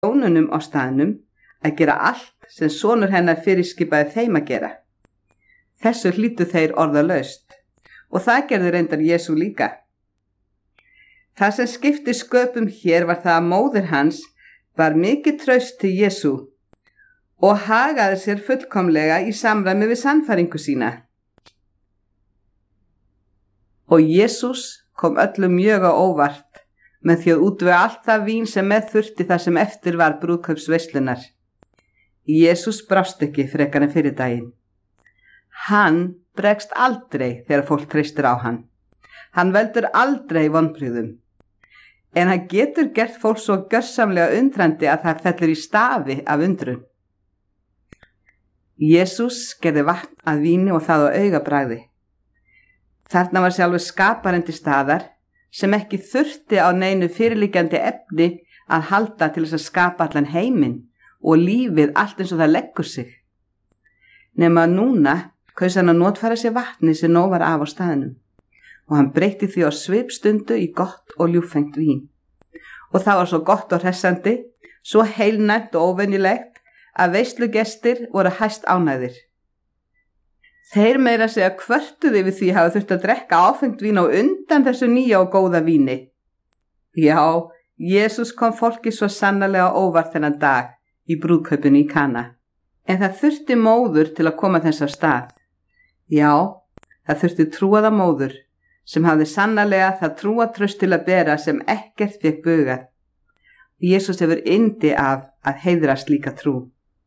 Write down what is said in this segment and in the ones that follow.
hjónunum á staðnum að gera allt sem sonur hennar fyrirskipaði þeim að gera. Þessu hlýddu þeir orðalaust og það gerði reyndar Jesú líka. Það sem skipti sköpum hér var það að móðir hans var mikið traust til Jesú og hagaði sér fullkomlega í samræmi við sannfæringu sína. Og Jesús kom öllum mjög á óvart með því að útvega allt það vín sem með þurfti það sem eftir var brúðkaupsveislunar. Jesús brást ekki frekar en fyrir daginn. Hann bregst aldrei þegar fólk treystir á hann. Hann veldur aldrei vonbrigðum. En hann getur gert fólk svo gjörsamlega undrandi að það fellur í stafi af undrun. Jesús gerði vatn að víni og það á augabragði. Þarna var sjálfur skaparinn til staðar sem ekki þurfti á neinu fyrirliggjandi efni að halda til þess að skapa allan heiminn og lífið allt eins og það leggur sig. Nema núna kaus hann að notfæra sér vatni sem nóg var af á staðnum og hann breytti því á svipstundu í gott og ljúffengt vín. Og það var svo gott og hressandi, svo heilnæmt og óvenjulegt að veislugestir voru hæst ánægðir. Þeir meira að segja kvörtuðu yfir því hafa þurft að drekka áfengt vín á undan þessu nýja og góða víni. Já, Jesús kom fólki svo sannarlega óvart þennan dag í brúðkaupinu í Kana. En það þurfti móður til að koma þess af stað. Já, það þurfti trúaða móður sem hafði sannarlega það trúatraust til að bera sem ekkert fékk bugað. Jesús hefur yndi af að heiðra slíka trú.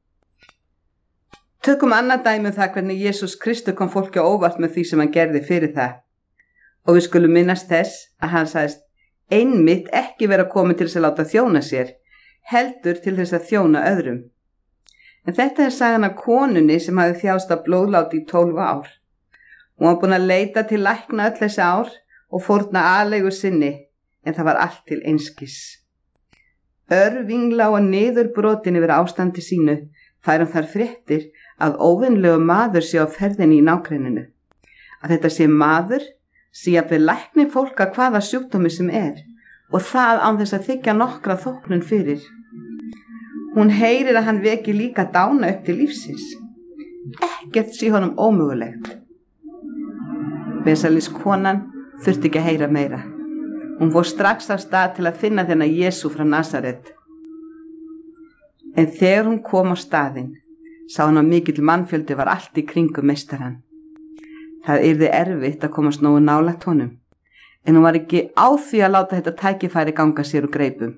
Tökum annað dæmi um það hvernig Jesús Kristur kom fólki á óvart með því sem hann gerði fyrir það. Og við skulum minnast þess að hann sagðist einmitt ekki vera komin til þess að láta þjóna sér, heldur til þess að þjóna öðrum. En þetta sagan af konunni sem hafði þjáðst af blóðláti í 12 ár. Hún var búin að leita til lækna öll þessi ár og fórna aleigu sinni, en það var allt til einskis. Örvingla og niðurbrotin yfir ástandi sínu færum þar fréttir að óvinlegu maður sé á ferðinni í nágrenninu. Að þetta sé maður sé að við lækni fólk að hvaða sjúkdómi sem og það án þess að þykja nokkra þóknun fyrir. Hún heyrir að hann veki líka dána upp til lífsins. Ekkert sé honum ómögulegt. Vesalís konan þurfti ekki að heyra meira. Hún fór strax á stað til að finna þennan Jesú frá Nasaret. En þegar hún kom á staðinn, sá hún að mikill mannfjöldi var allt í kringum meistarann. Það yrði erfitt að komast nógu nálægt honum, en hún var ekki á því að láta þetta tækifæri ganga sér úr greipum.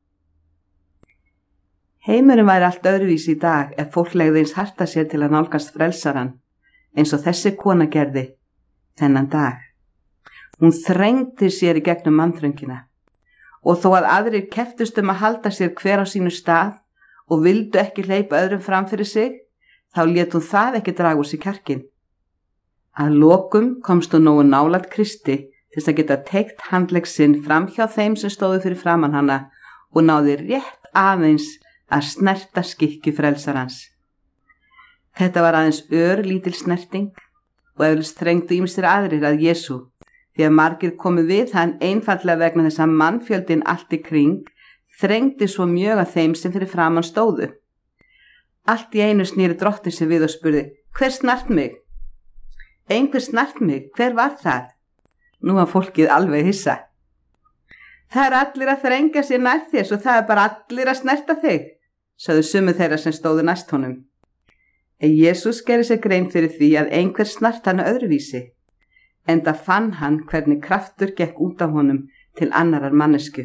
Heimurinn væri allt öðruvísi í dag ef fólk legði eins harta sér til að nálgast frelsarann, eins og þessi kona gerði þennan dag. Hún þrengdi sér í gegnum mannþröngina og þó að aðrir keftust að halda sér hver á sínu stað og vildu ekki hleypa öðrum fram fyrir sig, þá lét hún það ekki draga úr sig kjarkinn. Að lokum komst hún nógu nálægt Kristi til að geta teygt handlegg sinn fram hjá þeim sem stóðu fyrir framan hana og náði rétt aðeins að snerta skikki frelsarans. Þetta var aðeins örlítil snerting og eflaust þrengdu ýmsir aðrir að Jesú, því að margir komu við hann einfaldlega vegna þess að mannfjöldin allt í kring þrengdi svo mjög að þeim sem fyrir framan stóðu. Allt í einu snýri drottinn sig við og spurði: hver snart mig? Einhver snart mig, hver var það? Nú var fólkið alveg hissa. Það allir að þrengja sér nær þér, svo það bara allir að snerta þig, sögðu sumu þeirra sem stóðu næst honum. En Jesús gerði sér grein fyrir því að einhver snart hann öðruvísi, enda fann hann hvernig kraftur gekk út af honum til annarar mannesku.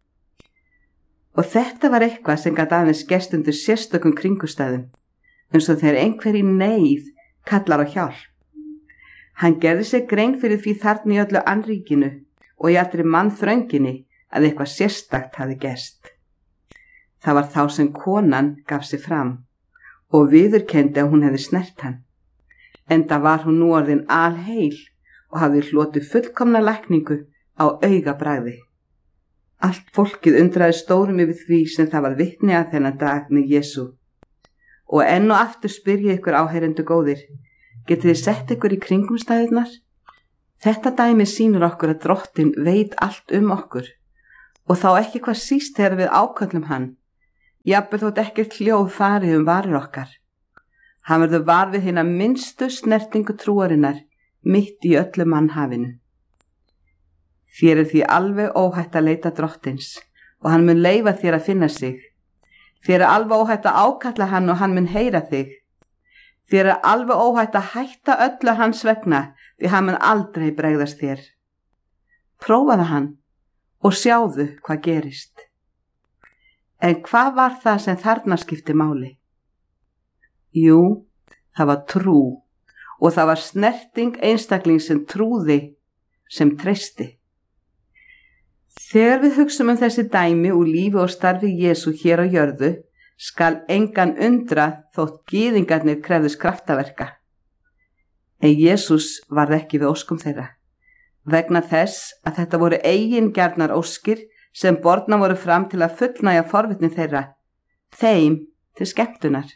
Og þetta var eitthvað sem gat aðeins gerst undir sérstökum kringustæðum, eins og þegar einhver í neyð kallar á hjálp. Hann gerði sér grein fyrir því þarna í öllu annríkinu og í allri mannþrönginni að eitthvað sérstakt hafi gerst. Það var þá sem konan gaf sig fram og viðurkenndi að hún hefði snert hann. Enda var hún nú orðin alheil og hafði hlotið fullkomna lækningu á augabragði. Allt fólkið undraði stórum yfir því sem það var vitni að þennan dag með Jesú. Og enn og aftur spyr ég ykkur áheyrendur góðir, getið þið sett ykkur í kringumstæðurnar? Þetta dæmi sýnir okkur að Drottinn veit allt um okkur og þá ekki hvað síst þegar við áköllum hann. Jafnvel þótt ekkert hljóð fari varir okkar. Hann verður var við hina minnstu snertingu trúarinnar mitt í öllu mannhafinu. Þér því alveg óhætt að leita Drottins og hann mun leyfa þér að finna sig. Þér alveg óhætt að ákalla hann og hann mun heyra þig. Þér alveg óhætt að hætta öllu hans vegna því hann mun aldrei bregðast þér. Prófaðu hann og sjáðu hvað gerist. En hvað var það sem þarna skipti máli? Jú, það var trú og það var snerting einstakling sem trúði, sem treysti. Þegar við hugsum þessi dæmi úr lífi og starfi Jesú hér á jörðu, skal engan undra þótt gyðingarnir krefðust kraftaverka. En Jesús varð ekki við óskum þeirra, vegna þess að þetta voru eigingjarnar óskir sem borna voru fram til að fullnægja forvitni þeirra, þeim til skemmtunar.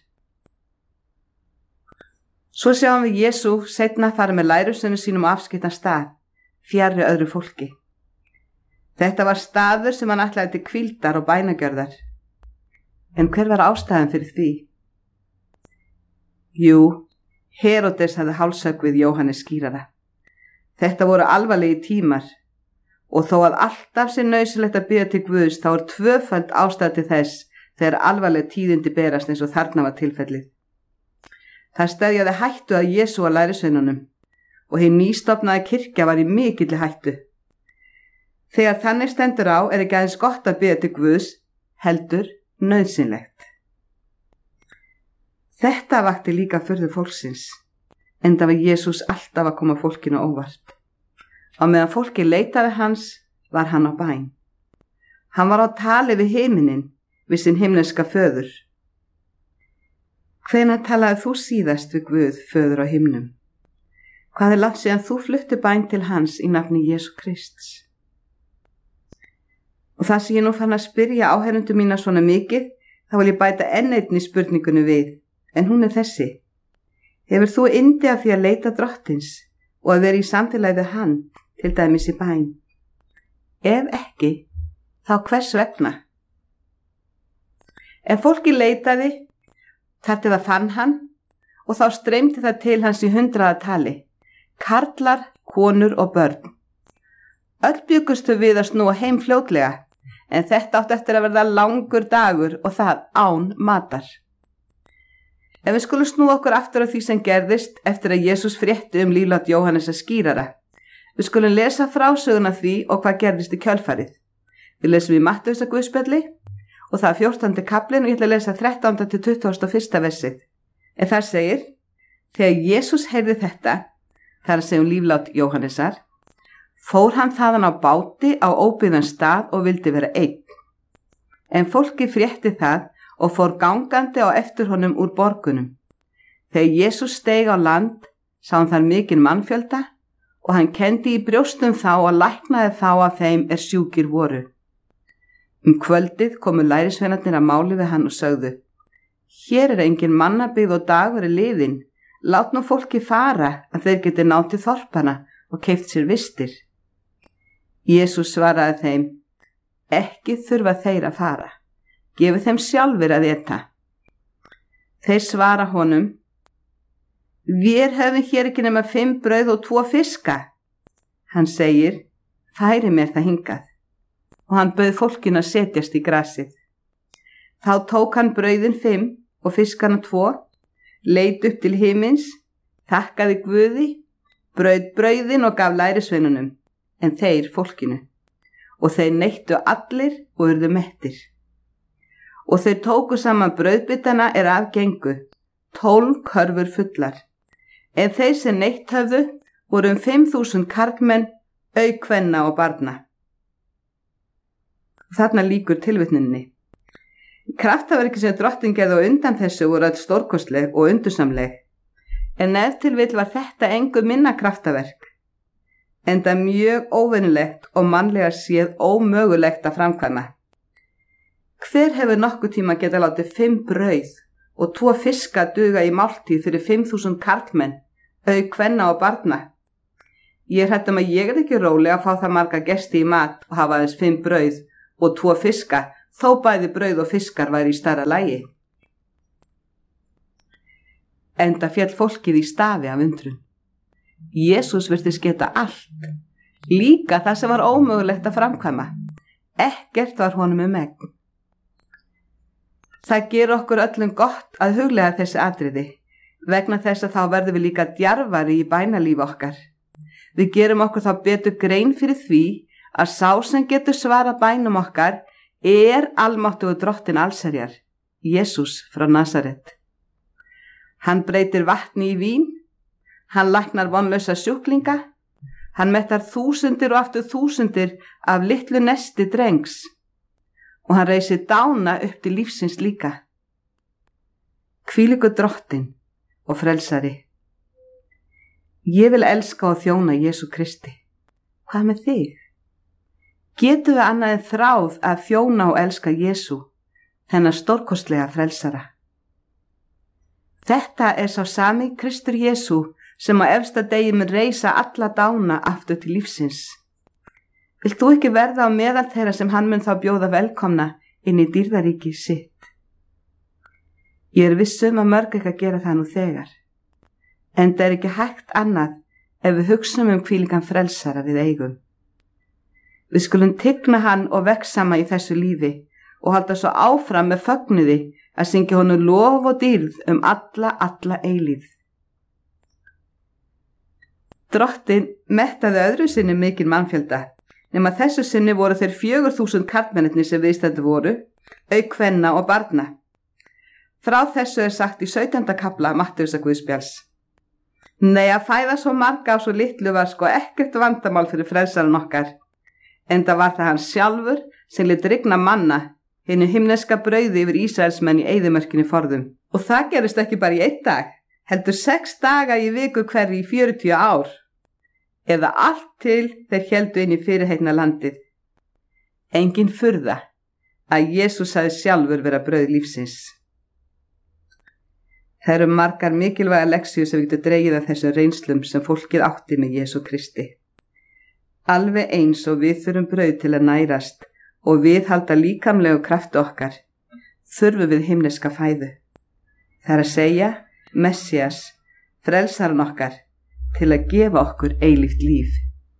Svo sjáum við Jesú seinna fara með lærisveinum sínum á afskiptan stað, fjarri öðru fólki. Þetta var staður sem hann ætlaði til hvíldar og bænagjörðar. En hver var ástæðan fyrir því? Jú, Heródes hafði hálshöggvið Jóhannes skírara. Þetta voru alvarlegi tímar og þó að alltaf sé nauðsynlegt að biðja til Guðs þá tvöföld ástæða til þess þegar alvarleg tíðindi berast eins og þarna var tilfellið. Það steðjaði hættu að Jesú að lærisveinunum og hin nýstofnaða kirkja var í mikilli hættu. Þegar þannig stendur á ekki aðeins gott að biðja til Guðs, heldur nauðsynlegt. Þetta vakti líka furðu fólksins, enda var Jesús alltaf að koma fólkinu óvart. Á meðan fólki leitaði hans var hann á bæn. Hann var á tali við himinin, við sinn himneska föður. Hvenær talaði þú síðast við Guð, föður á himnum? Hvað langt síðan þú fluttir bæn til hans í nafni Jesú Krists? Og það sem ég nú fann að spyrja áheyrendum mína svona mikið, þá vil ég bæta enn einni spurningunni við, en hún þessi. Hefur þú yndi af því að leita Drottins og að vera í samfélagi við hann, til dæmis í bæn? Ef ekki, þá hvers vegna? Ef fólki leitaði, þar til það fann hann og þá streymdi það til hans í 100 tali, karlar, konur og börn. Öll bjuggustu við að snúa heim fljótlega, en þetta átti eftir að verða langur dagur og það án matar. Ef við skulum snúa okkur aftur á því sem gerðist eftir að Jesús frétti líflátt Jóhannesa skírara, við skulum lesa frásöguna því og hvað gerðist í kjölfarið. Við lesum í Mattheusar guðspjalli og það 14. kaflinn og ég ætla að lesa 13. til 21. versið. En þar segir, þegar Jesús heyrði þetta, þar að segja líflát Jóhannesar, fór hann þaðan á báti á óbyggðan stað og vildi vera einn. En fólki frétti það og fór gangandi á eftir honum úr borgunum. Þegar Jesús steig á land, sá hann þar mikinn mannfjölda og hann kenndi í brjóstum þá og læknaði þá af þeim sjúkir voru. Kvöldið komu lærisveinarnir að máli við hann og sögðu, hér engin mannabyggð og dagur liðinn, lát nú fólki fara að þeir geti náð til þorpana og keypt sér vistir. Jesús svaraði þeim, ekki þurfa þeir að fara, gefið þeim sjálfir að éta. Þeir svara honum, við höfum hér ekki nema 5 brauð og 2 fiska. Hann segir, færi mér það hingað. Og hann bauð fólkinu að setjast í grasið. Þá tók hann brauðin 5 og fiskana 2, leit upp til himins, þakkaði Guði, braut brauðin og gaf lærisveinunum, en þeir fólkinu. Og þeir neittu allir og urðu mettir. Og þeir tóku saman brauðbitana afgengu, 12 körfur fullar. En þeir sem neitt höfðu voru 5.000 karlmenn, auk kvenna og barna. Þarna lýkur tilvitninni. Kraftaverki sem Drottinn gerði á undan þessu voru öll stórkostleg og undursamleg. En ef til vill var þetta engu minna kraftaverk. Enda mjög óvenjulegt og mannlega séð ómögulegt að framkvæma. Hver hefur nokkuð tíma geta látið 5 brauð og 2 fiska duga í máltíð fyrir 5.000 karlmenn, auk kvenna og barna? Ég hrædd að ég ekki róleg að fá það marga gesti í mat og hafa aðeins 5 brauð og 2 fiska þó bæði brauð og fiskar væri í stærra lagi. Enda féll fólkið í stafi af undrun. Jesús virtist geta allt, líka það sem var ómögulegt að framkvæma. Ekkert var honum megn. Það ger okkur öllum gott að huglega þessi atriði, vegna þess að þá verðum við líka djarfari í bænalífi okkar. Við gerum okkur þá betur grein fyrir því að sá sem getur svara bænum okkar almáttugur drottinn allsherjar, Jesús frá Nasaret. Hann breytir vatni í vín, hann læknar vonlausa sjúklinga, hann mettar þúsundir og aftur þúsundir af litlu nesti drengs og hann reisir dána upp til lífsins líka. Hvílíkur drottinn og frelsari. Ég vil elska og þjóna Jesú Kristi. Hvað með þig? Getum við annað en þráð að þjóna og elska Jesú, þennan stórkostlega frelsara? Þetta sá sami Kristur Jesú sem á efsta degi mun reisa alla dána aftur til lífsins. Vilt þú ekki verða á meðal þeirra sem hann mun þá bjóða velkomna inn í dýrðaríki sitt? Ég viss að mörg ekki að gera það nú þegar. En það ekki hægt annað ef við hugsum hvílíkan frelsara við eigum. Við skulum tigna hann og vegsama í þessu lífi og halda svo áfram með fögnuði að syngja honum lof og dýrð alla eilífð. Drottinn mettaði öðru sinni mikinn mannfjölda, nema þessu sinni voru þeir 4.000 karlmennirnir sem viðstaddir voru, auk kvenna og barna. Frá þessu sagt í 17. kafla Mattheusar Guðspjalls. Nei, að fæða svo marga á svo litlu var sko ekkert vandamál fyrir frelsaran okkar, enda var það hann sjálfur sem lét rigna manna, hinu himneska brauði yfir Ísraelsmenn í eyðimörkinni forðum. Og það gerist ekki bara í 1 dag, heldur 6 daga í viku hverju í 40 ár, eða allt til þeir héldu inn í fyrirheitna landið. Engin furða að Jesús sagði sjálfur vera brauð lífsins. Það eru margar mikilvæga leksíur sem við getum dregið af þessum reynslum sem fólkið átti með Jesú Kristi. Alveg eins og við þurfum brauð til að nærast og viðhalda líkamlegu krafti okkar, þurfum við himneska fæðu. Það að segja, Messias, frelsaran okkar, til að gefa okkur eilíft líf.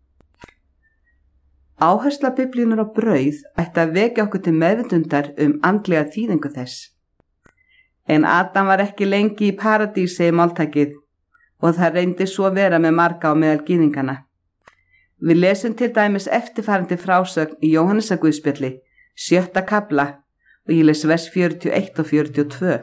Áhersla Biblíunnar á brauð ætti að vekja okkur til meðvitundar andlega þýðingu þess. En Adam var ekki lengi í paradísi í máltækið og það reyndi svo vera með marga á meðal gyðingana. Við lesum til dæmis eftirfarandi frásögn í Jóhannesar Guðspjalli, 7. kafla og ég les vers 41 og 42.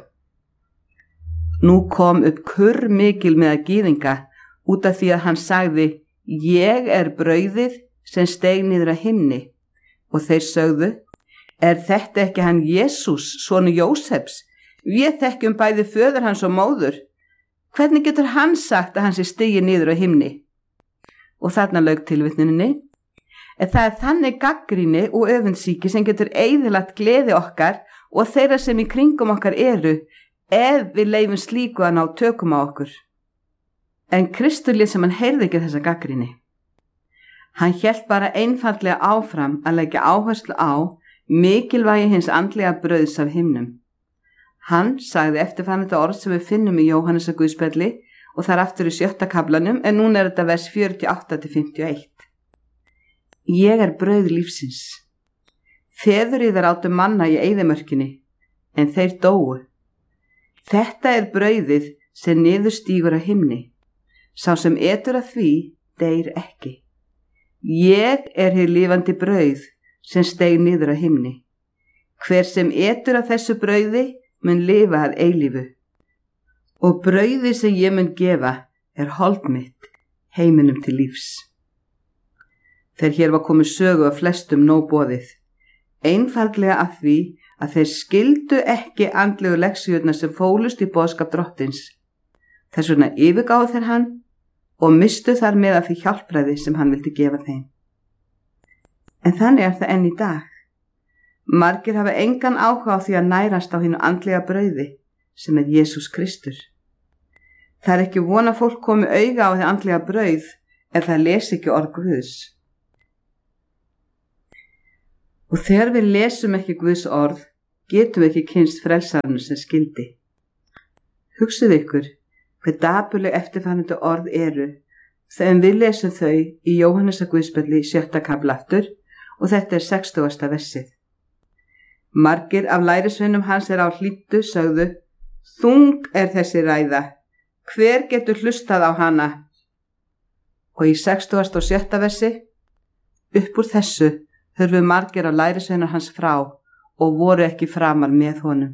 Nú kom upp kurr mikil með gyðinga út af því að hann sagði, ég brauðið sem steig niður að himni. Og þeir sögðu, þetta ekki hann Jesús, sonur Jósefs? Við þekkjum bæði föður hans og móður. Hvernig getur hann sagt að hann sé stigið niður á himni? Og þarna lauk tilvitnuninni. En það þannig gagnrýni og öfundsýki sem getur eyðilagt gleði okkar og þeirra sem í kringum okkar ef við leifum slíku að ná tökum á okkur. En Kristur lét sem hann heyrði ekki þessa gagnrýni. Hann hélt bara einfaldlega áfram að leggja áherslu á mikilvægi hins andlega brauðs af himnum. Hann sagði eftirfarandi orð sem við finnum í Jóhannesar Guðspjalli og þar aftur í 7. kaflanum, en núna þetta vers 48-51. Ég brauð lífsins. Feður yðar áttu manna í eyðimörkinni, en þeir dóu. Þetta brauðið sem niður stígur af himni. Sá sem etur af því, deyr ekki. Ég hið lifandi brauð sem steig niður af himni. Hver sem etur af þessu brauði, mun lifa að eilífu. Og brauðið sem ég mun gefa hold mitt, heiminum til lífs. Þegar hér var komið sögu af flestum nóg boðið, einfaldlega af því að þeir skildu ekki andlegu leksíurnar sem fólust í boðskap drottins. Þess vegna yfirgáfu þeir hann og mistu þar með af því hjálpræði sem hann vildi gefa þeim. En þannig það enn í dag. Margir hafa engan áhuga á því að nærast á hinu andlega brauði sem Jesús Kristur. Það ekki von að fólk komi auga á því andlega brauð ef það lesi ekki orð Guðs. Og Og þegar við lesum ekki Guðs orð, getum við ekki kynnst frelsaranu sem skildi. Hugsið ykkur hver dapurleg eftirfarandi orð eru þegar við lesum þau í Jóhannesar Guðspjalli 7. kafla aftur og þetta 60. versið. Margir af lærisveinum hans á hlýddu sögðu: Þung þessi ræða, hver getur hlustað á hana? Og í 67. versi: Upp úr þessu hurfu margir af lærisveinum hans frá og voru ekki framar með honum.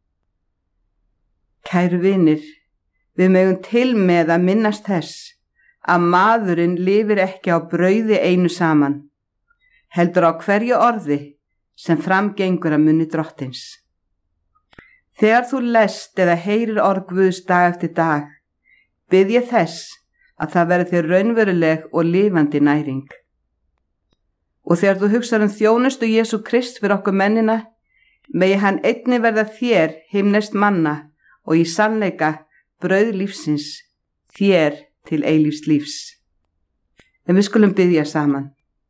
Kæru vinir, við megum til með að minnast þess að maðurinn lifir ekki á brauði einu saman, heldur á hverju orði sem framgengur að munni Drottins. Þegar þú lest eða heyrir orð Guðs dag eftir dag, bið ég þess að það verði þér raunveruleg og lifandi næring. Og þegar þú hugsar þjónustu Jesú Krist fyrir okkur mennina, megi hann einnig verða þér himneskt manna og í sannleika brauð lífsins, þér til eilífs lífs. En við skulum biðja saman.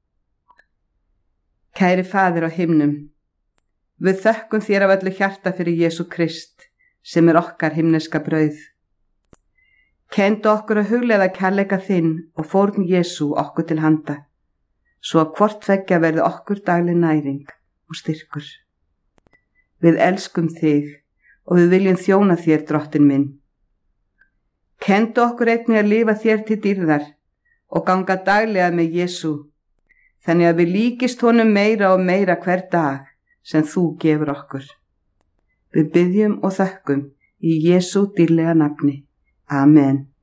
Kæri Faðir á himnum, við þökkum þér af öllu hjarta fyrir Jesú Krist sem okkar himneska brauð. Kenndu okkur að hugleiða kærleika þinn og fórn Jesú okkur til handa, svo að hvort tveggja verði okkur dagleg næring og styrkur. Við elskum þig og við viljum þjóna þér, Drottinn minn. Kenndu okkur einnig að lifa þér til dýrðar og ganga daglega með Jesú, þannig að við líkist honum meira og meira hver dag sem þú gefur okkur. Við biðjum og þökkum í Jesú dýrlega nafni. Amen.